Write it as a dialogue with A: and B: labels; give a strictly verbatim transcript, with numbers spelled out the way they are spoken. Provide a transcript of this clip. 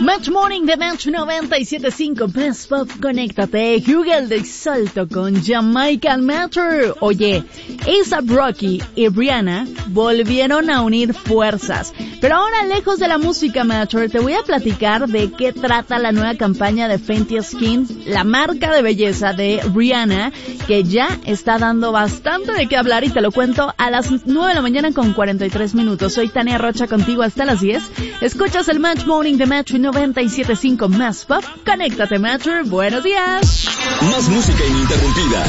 A: Match Morning de Match noventa y siete punto cinco, Best Pop, conéctate. Hugel de Salto con Jamaican Matter. Oye, A$AP Rocky y Rihanna volvieron a unir fuerzas. Pero ahora, lejos de la música Matter, te voy a platicar de qué trata la nueva campaña de Fenty Skin, la marca de belleza de Rihanna, que ya está dando bastante de qué hablar, y te lo cuento a las nueve de la mañana con cuarenta y tres minutos. Soy Tania Rocha, contigo hasta las diez. Escuchas el Match Morning de Match noventa y siete punto cinco, Más Pop. Conéctate, Match. Buenos días.
B: Más música ininterrumpida.